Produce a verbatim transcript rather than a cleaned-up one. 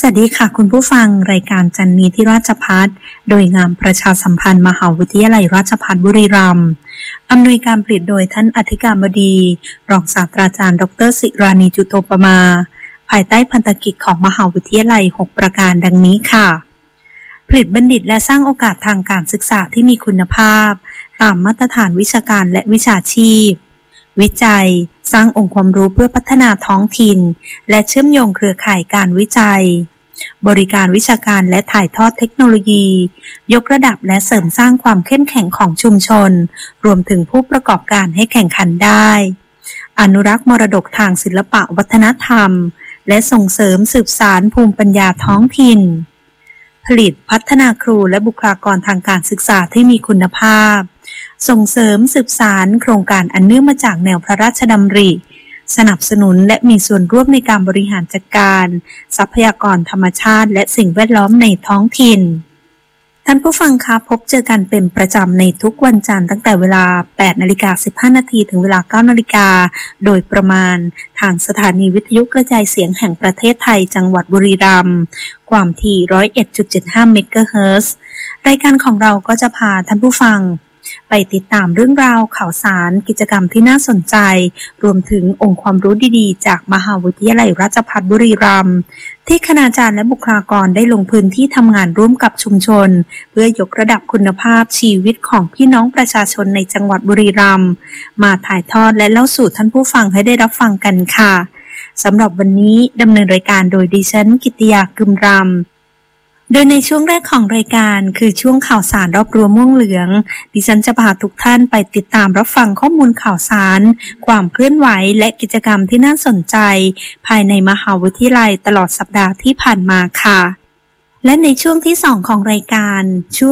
วัสดีค่ะคุณผู้ฟังรายการจันนีที่ราชภัฏโดยงานประชาสัมพันธ์มหาวิทยาลัยราชภัฏบุรีรัมย์อำนวยการผลิตโดยท่านอธิการบดีรองศาสตราจารย์ดรศิรานีจุโตปมาภายใต้พันธกิจของมหาวิทยาลัยหกประการดังนี้ค่ะผลิตบัณฑิตและสร้างโอกาสทางการศึกษาที่มีคุณภาพตามมาตรฐานวิชาการและวิชาชีพวิจัยสร้างองค์ความรู้เพื่อพัฒนาท้องถิ่นและเชื่อมโยงเครือข่ายการวิจัยบริการวิชาการและถ่ายทอดเทคโนโลยียกระดับและเสริมสร้างความเข้มแข็งของชุมชนรวมถึงผู้ประกอบการให้แข่งขันได้อนุรักษ์มรดกทางศิลปะวัฒนธรรมและส่งเสริมสืบสานภูมิปัญญาท้องถิ่นผลิตพัฒนาครูและบุคลากรทางการศึกษาที่มีคุณภาพส่งเสริมสืบสานโครงการอันเนื่องมาจากแนวพระราชดำริสนับสนุนและมีส่วนร่วมในการบริหารจัดการทรัพยากรธรรมชาติและสิ่งแวดล้อมในท้องถิ่นท่านผู้ฟังคะพบเจอกันเป็นประจำในทุกวันจันทร์ตั้งแต่เวลา แปดนาฬิกาสิบห้านาที ถึงเวลา เก้านาฬิกาโดยประมาณทางสถานีวิทยุกระจายเสียงแห่งประเทศไทยจังหวัดบุรีรัมย์ความถี่ หนึ่งร้อยเอ็ดจุดเจ็ดห้า เมกะเฮิรตซ์รายการของเราก็จะพาท่านผู้ฟังไปติดตามเรื่องราวข่าวสารกิจกรรมที่น่าสนใจรวมถึงองค์ความรู้ดีๆจากมหาวิทยาลัยราชภัฏบุรีรัมย์ที่คณาจารย์และบุคลากรได้ลงพื้นที่ทำงานร่วมกับชุมชนเพื่อยกระดับคุณภาพชีวิตของพี่น้องประชาชนในจังหวัดบุรีรัมย์มาถ่ายทอดและเล่าสู่ท่านผู้ฟังให้ได้รับฟังกันค่ะสำหรับวันนี้ดำเนินรายการโดยดิฉันกิติยากึมรำโดยในช่วงแรกของรายการคือช่วงข่าวสารรอบรั้วม่วงเหลืองดิฉันจะพาทุกท่านไปติดตามรับฟังข้อมูลข่าวสารความเคลื่อนไหวและกิจกรรมที่น่าสนใจภายในมหาวิทยาลัยตลอดสัปดาห์ที่ผ่านมาค่ะและในช่วงที่สองของรายการช่วง